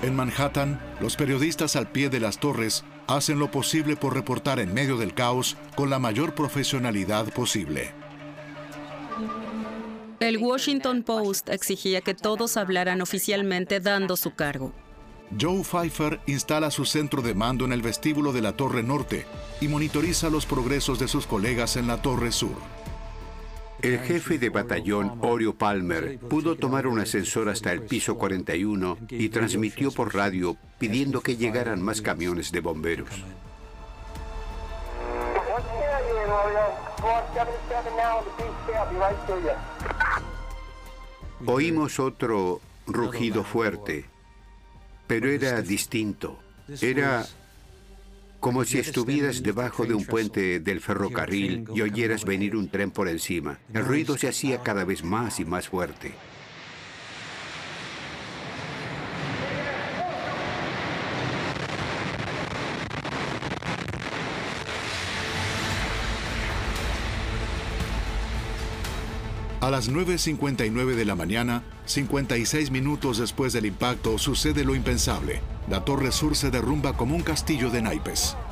En Manhattan, los periodistas al pie de las torres hacen lo posible por reportar en medio del caos con la mayor profesionalidad posible. El Washington Post exigía que todos hablaran oficialmente dando su cargo. Joe Pfeiffer instala su centro de mando en el vestíbulo de la Torre Norte y monitoriza los progresos de sus colegas en la Torre Sur. El jefe de batallón, Orion Palmer, pudo tomar un ascensor hasta el piso 41 y transmitió por radio pidiendo que llegaran más camiones de bomberos. Oímos otro rugido fuerte, pero era distinto. Era como si estuvieras debajo de un puente del ferrocarril y oyeras venir un tren por encima. El ruido se hacía cada vez más y más fuerte. A las 9:59 de la mañana, 56 minutos después del impacto, sucede lo impensable. La Torre Sur se derrumba como un castillo de naipes.